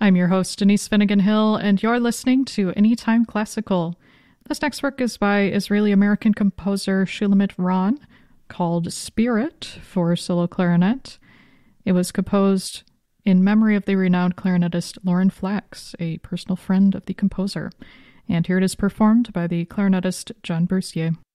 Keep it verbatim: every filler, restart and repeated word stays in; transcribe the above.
I'm your host, Denise Finnegan Hill, and you're listening to Anytime Classical. This next work is by Israeli-American composer Shulamit Ron, called Spirit for solo clarinet. It was composed in memory of the renowned clarinetist Lauren Flax, a personal friend of the composer. And here it is performed by the clarinetist John Brussier.